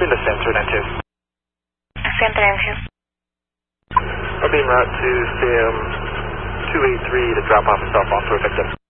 into Center 92. Center 92. I'll be en route to SIM 283 to drop off a cell phone for a victim.